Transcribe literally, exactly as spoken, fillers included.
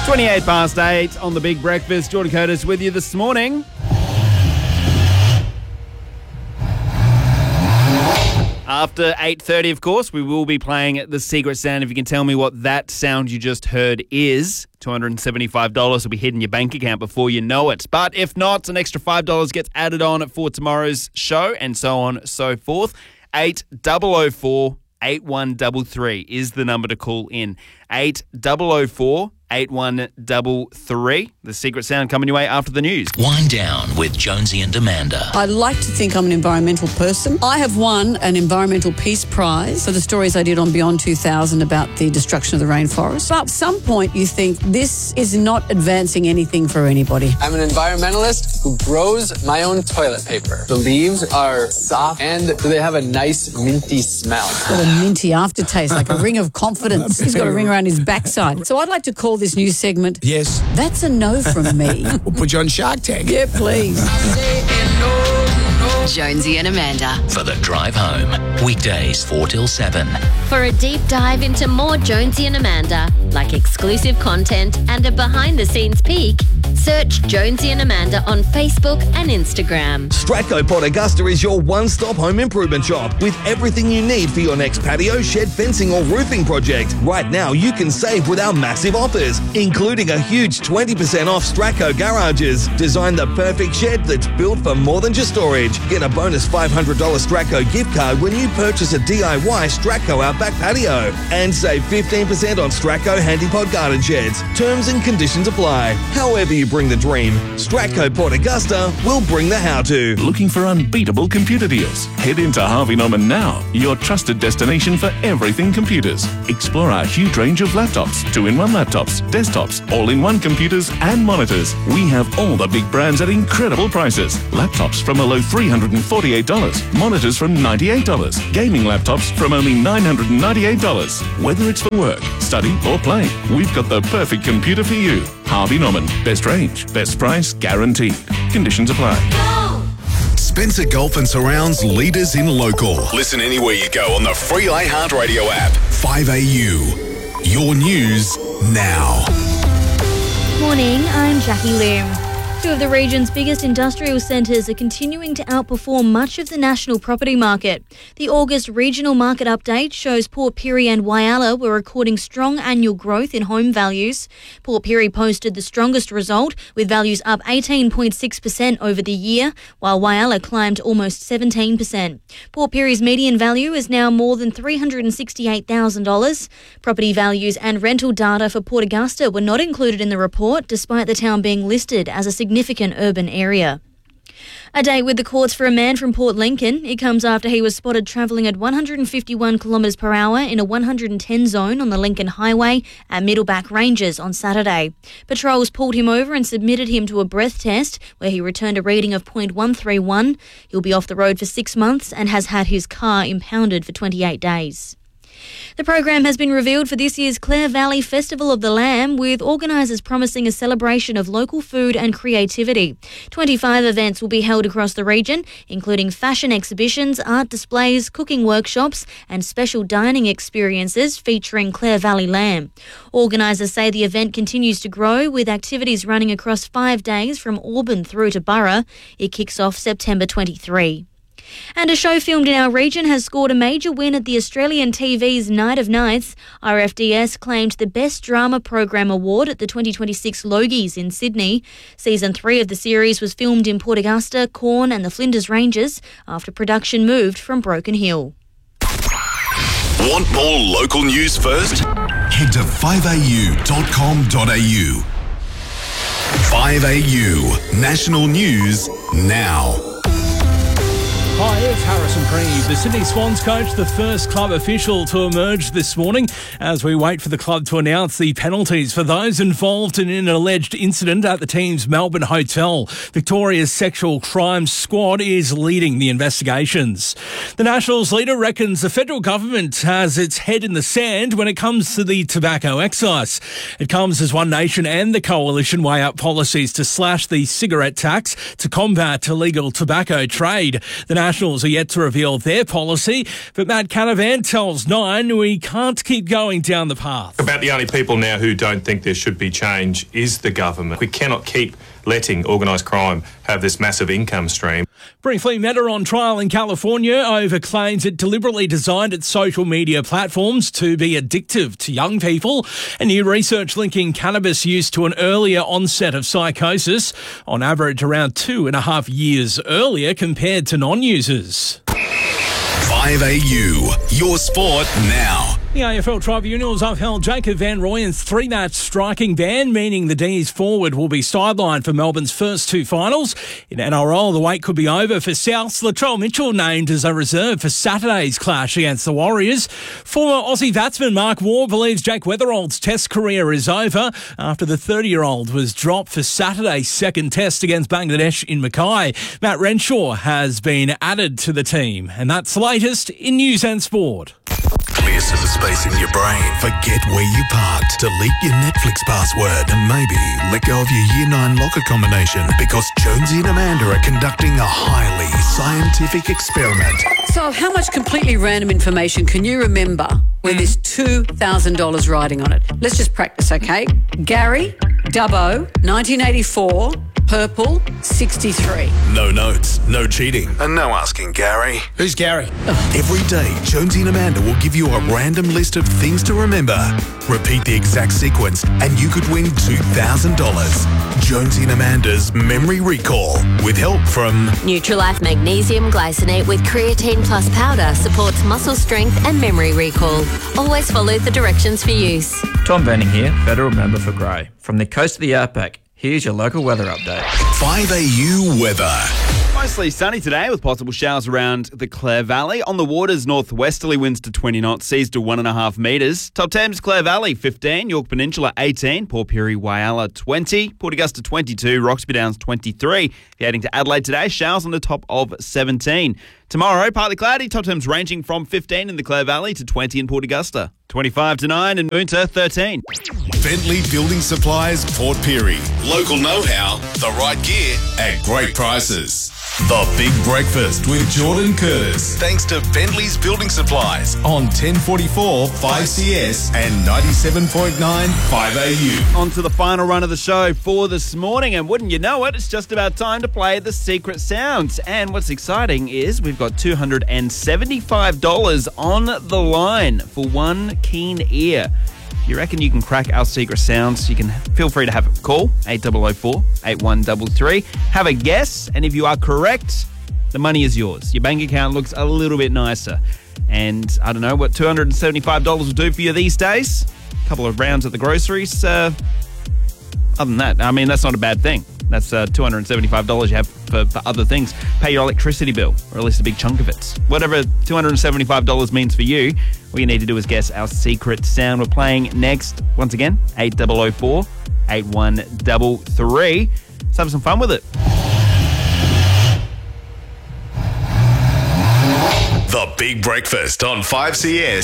twenty-eight past eight on the Big Breakfast. Jordan Curtis with you this morning. After eight thirty, of course, we will be playing The Secret Sound. If you can tell me what that sound you just heard is, two hundred seventy-five dollars will be hitting your bank account before you know it. But if not, an extra five dollars gets added on for tomorrow's show, and so on and so forth. eight oh oh four, eight one three three is the number to call in. eight oh oh four, eight one three three. The Secret Sound coming your way after the news. Wind Down with Jonesy and Amanda. I like to think I'm an environmental person. I have won an Environmental Peace Prize for the stories I did on Beyond two thousand about the destruction of the rainforest. But at some point you think this is not advancing anything for anybody. I'm an environmentalist who grows my own toilet paper. The leaves are soft and they have a nice minty smell. It's got a minty aftertaste, like a ring of confidence. He's got a ring around his backside. So I'd like to call this new segment, Yes. That's a No from Me. We'll put you on Shark Tank. Yeah, please. Jonesy and Amanda. For the drive home. Weekdays four till seven. For a deep dive into more Jonesy and Amanda, like exclusive content and a behind-the-scenes peek, search Jonesy and Amanda on Facebook and Instagram. Stratco Port Augusta is your one-stop home improvement shop with everything you need for your next patio, shed, fencing or roofing project. Right now, you can save with our massive offers, including a huge twenty percent off Stratco garages. Design the perfect shed that's built for more than just storage. Get a bonus five hundred dollars Stratco gift card when you purchase a D I Y Stratco Outback patio. And save fifteen percent on Stratco Handypod garden sheds. Terms and conditions apply. However you bring the dream, Stratco Port Augusta will bring the how-to. Looking for unbeatable computer deals? Head into Harvey Norman now, your trusted destination for everything computers. Explore our huge range of laptops, two-in-one laptops, desktops, all-in-one computers and monitors. We have all the big brands at incredible prices. Laptops from a low three hundred forty-eight dollars, monitors from ninety-eight dollars, gaming laptops from only nine hundred ninety-eight dollars. Whether it's for work, study or play, we've got the perfect computer for you. Harvey Norman. Best range, best price, guaranteed. Conditions apply. Spencer Gulf and Surrounds leaders in local. Listen anywhere you go on the free iHeartRadio app. five A U. Your news now. Morning, I'm Jackie Loom. Two of the region's biggest industrial centres are continuing to outperform much of the national property market. The August regional market update shows Port Pirie and Whyalla were recording strong annual growth in home values. Port Pirie posted the strongest result, with values up eighteen point six percent over the year, while Whyalla climbed almost seventeen percent. Port Pirie's median value is now more than three hundred sixty-eight thousand dollars. Property values and rental data for Port Augusta were not included in the report, despite the town being listed as a significant significant urban area. A day with the courts for a man from Port Lincoln. It comes after he was spotted travelling at one hundred fifty-one kilometres per hour in a one hundred ten zone on the Lincoln Highway at Middleback Ranges on Saturday. Patrols pulled him over and submitted him to a breath test where he returned a reading of point one three one. He'll be off the road for six months and has had his car impounded for twenty-eight days. The program has been revealed for this year's Clare Valley Festival of the Lamb, with organisers promising a celebration of local food and creativity. twenty-five events will be held across the region, including fashion exhibitions, art displays, cooking workshops and special dining experiences featuring Clare Valley lamb. Organisers say the event continues to grow, with activities running across five days from Auburn through to Burra. It kicks off September twenty-third. And a show filmed in our region has scored a major win at the Australian T V's Night of Nights. R F D S claimed the Best Drama Program award at the twenty twenty-six Logies in Sydney. Season three of the series was filmed in Port Augusta, Corn and the Flinders Ranges after production moved from Broken Hill. Want more local news first? Head to five A U dot com dot A U. five A U National News now. Hi, it's Harrison Creve. The Sydney Swans coach, the first club official to emerge this morning as we wait for the club to announce the penalties for those involved in an alleged incident at the team's Melbourne hotel. Victoria's Sexual Crimes Squad is leading the investigations. The Nationals leader reckons the federal government has its head in the sand when it comes to the tobacco excise. It comes as One Nation and the Coalition weigh up policies to slash the cigarette tax to combat illegal tobacco trade. The Nationals are yet to reveal their policy, but Matt Canavan tells Nine we can't keep going down the path. About the only people now who don't think there should be change is the government. We cannot keep letting organised crime have this massive income stream. Briefly, Meta on trial in California over claims it deliberately designed its social media platforms to be addictive to young people. And new research linking cannabis use to an earlier onset of psychosis, on average around two and a half years earlier compared to non-users. five A U, your sport now. The A F L tribunals upheld Jacob Van Rooyen's three-match striking ban, meaning the D's forward will be sidelined for Melbourne's first two finals. In N R L, the wait could be over for Souths. Latrell Mitchell named as a reserve for Saturday's clash against the Warriors. Former Aussie batsman Mark Waugh believes Jake Weatherald's test career is over after the thirty-year-old was dropped for Saturday's second test against Bangladesh in Mackay. Matt Renshaw has been added to the team, and that's the latest in news and sport. Clear some space in your brain. Forget where you parked. Delete your Netflix password and maybe let go of your Year nine locker combination because Jonesy and Amanda are conducting a highly scientific experiment. So how much completely random information can you remember with this two thousand dollars riding on it? Let's just practice, okay? Gary, Dubbo, nineteen eighty-four, purple, sixty-three. No notes, no cheating, and no asking Gary. Who's Gary? Every day, Jonesy and Amanda will give you a random list of things to remember. Repeat the exact sequence, and you could win two thousand dollars. Jonesy and Amanda's Memory Recall, with help from Nutrilife Magnesium Glycinate with Creatine Plus Powder supports muscle strength and memory recall. Always follow the directions for use. Tom Benning here, Federal Member for Grey. From the coast of the outback, here's your local weather update. five A U weather. Mostly sunny today with possible showers around the Clare Valley. On the waters, northwesterly winds to twenty knots, seas to one and a half metres. Top Thames, Clare Valley fifteen, York Peninsula eighteen, Port Pirie, Whyalla twenty, Port Augusta twenty-two, Roxby Downs twenty-three. Heading to Adelaide today, showers on the top of seventeen. Tomorrow, partly cloudy, top Thames ranging from fifteen in the Clare Valley to twenty in Port Augusta. twenty-five to nine in Moonta, thirteen. Bentley Building Supplies, Port Pirie. Local know-how, the right gear at great prices. The Big Breakfast with Jordan Curtis. Thanks to Bentley's Building Supplies on ten forty-four five C S and ninety-seven point nine five A U. On to the final run of the show for this morning, and wouldn't you know it, it's just about time to play the Secret Sounds. And what's exciting is we've got two hundred seventy-five dollars on the line for one keen ear. If you reckon you can crack our Secret Sounds, you can feel free to have a call, eight double oh four, eight one three three. Have a guess, and if you are correct, the money is yours. Your bank account looks a little bit nicer. And I don't know what two hundred seventy-five dollars will do for you these days. A couple of rounds at the groceries. Uh, other than that, I mean, that's not a bad thing. That's uh, two hundred seventy-five dollars you have for, for other things. Pay your electricity bill, or at least a big chunk of it. Whatever two hundred seventy-five dollars means for you, all you need to do is guess our secret sound. We're playing next, once again, eight double oh four, eight one three three. Let's have some fun with it. The Big Breakfast on five C S